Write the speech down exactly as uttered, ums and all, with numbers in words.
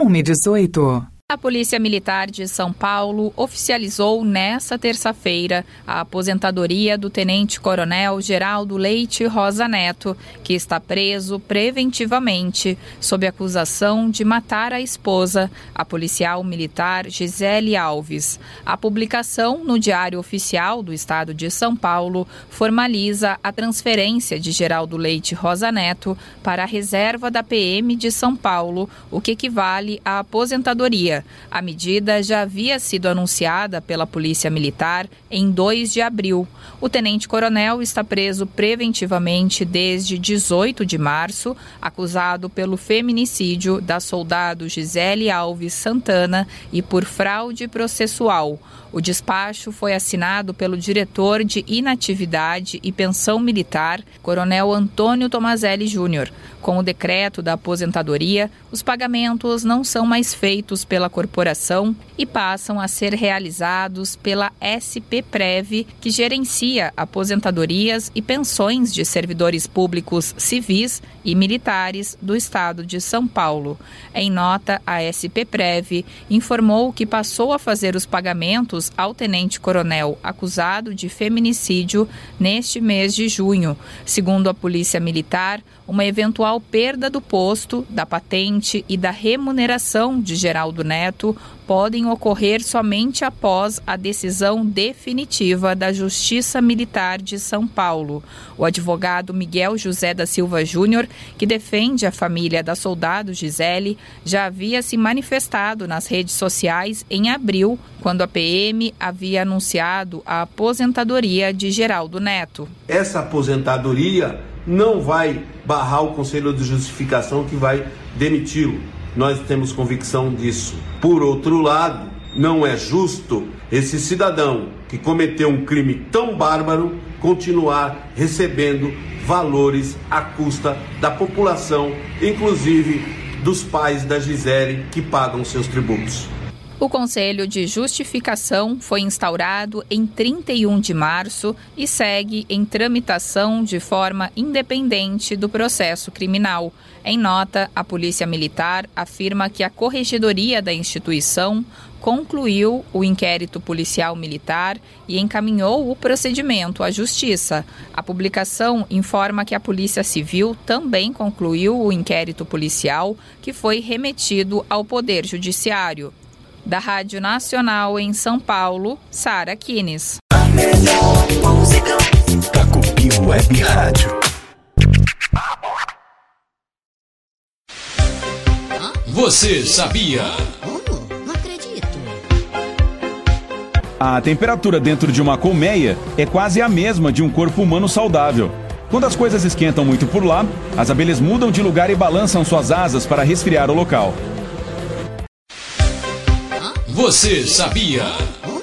uma e dezoito. A Polícia Militar de São Paulo oficializou nesta terça-feira a aposentadoria do Tenente-Coronel Geraldo Leite Rosa Neto, que está preso preventivamente sob acusação de matar a esposa, a policial militar Gisele Alves. A publicação no Diário Oficial do Estado de São Paulo formaliza a transferência de Geraldo Leite Rosa Neto para a reserva da P M de São Paulo, o que equivale à aposentadoria. A medida já havia sido anunciada pela Polícia Militar em dois de abril. O tenente-coronel está preso preventivamente desde dezoito de março, acusado pelo feminicídio da soldado Gisele Alves Santana e por fraude processual. O despacho foi assinado pelo diretor de Inatividade e Pensão Militar, Coronel Antônio Tomazelli Júnior. Com o decreto da aposentadoria, os pagamentos não são mais feitos pela corporação e passam a ser realizados pela S P Prev, que gerencia aposentadorias e pensões de servidores públicos civis e militares do Estado de São Paulo. Em nota, a S P Prev informou que passou a fazer os pagamentos ao tenente-coronel acusado de feminicídio neste mês de junho. Segundo a Polícia Militar, uma eventual perda do posto, da patente e da remuneração de Geraldo Neto podem ocorrer somente após a decisão definitiva da Justiça Militar de São Paulo. O advogado Miguel José da Silva Júnior, que defende a família da soldado Gisele, já havia se manifestado nas redes sociais em abril, quando a P M havia anunciado a aposentadoria de Geraldo Neto. Essa aposentadoria não vai barrar o Conselho de Justificação que vai demiti-lo. Nós temos convicção disso. Por outro lado, não é justo esse cidadão que cometeu um crime tão bárbaro continuar recebendo valores à custa da população, inclusive dos pais da Gisele, que pagam seus tributos. O Conselho de Justificação foi instaurado em trinta e um de março e segue em tramitação de forma independente do processo criminal. Em nota, a Polícia Militar afirma que a Corregedoria da instituição concluiu o inquérito policial militar e encaminhou o procedimento à Justiça. A publicação informa que a Polícia Civil também concluiu o inquérito policial, que foi remetido ao Poder Judiciário. Da Rádio Nacional em São Paulo, Sara Kines. A melhor música. Cacopi Web Rádio. Você sabia? Oh, não acredito. A temperatura dentro de uma colmeia é quase a mesma de um corpo humano saudável. Quando as coisas esquentam muito por lá, as abelhas mudam de lugar e balançam suas asas para resfriar o local. Você sabia?